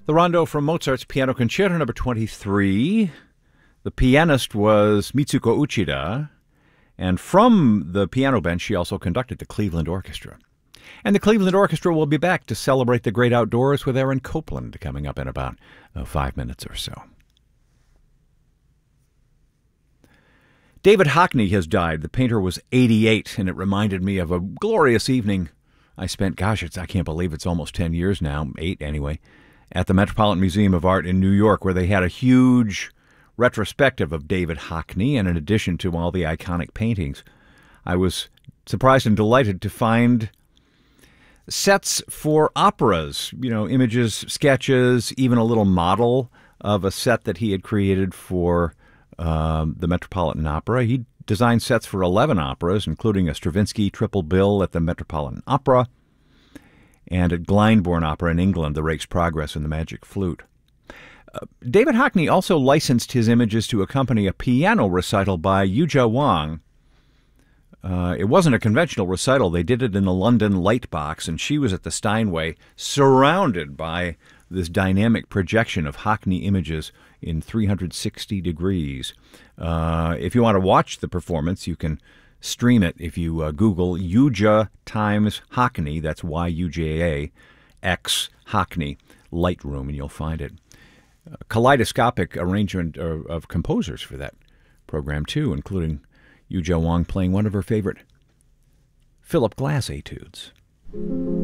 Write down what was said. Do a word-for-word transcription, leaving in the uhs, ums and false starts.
The rondo from Mozart's Piano Concerto number twenty-three. The pianist was Mitsuko Uchida, and from the piano bench she also conducted the Cleveland Orchestra. And the Cleveland Orchestra will be back to celebrate the great outdoors with Aaron Copland coming up in about uh, five minutes or so. David Hockney has died. The painter was eighty-eight, and it reminded me of a glorious evening I spent, gosh, it's, I can't believe it's almost ten years now, eight anyway, at the Metropolitan Museum of Art in New York, where they had a huge retrospective of David Hockney, and in addition to all the iconic paintings, I was surprised and delighted to find sets for operas, you know, images, sketches, even a little model of a set that he had created for um, the Metropolitan Opera. He designed sets for eleven operas, including a Stravinsky triple bill at the Metropolitan Opera and at Glyndebourne Opera in England, The Rake's Progress and the Magic Flute. Uh, David Hockney also licensed his images to accompany a piano recital by Yuzha Wang. Uh, it wasn't a conventional recital. They did it in the London Lightbox, and she was at the Steinway, surrounded by this dynamic projection of Hockney images in three hundred sixty degrees. Uh, if you want to watch the performance, you can stream it if you uh, Google Yuzha times Hockney, that's Y U J A, X Hockney, Lightroom, and you'll find it. A kaleidoscopic arrangement of, of composers for that program, too, including Yuzha Wang playing one of her favorite Philip Glass etudes.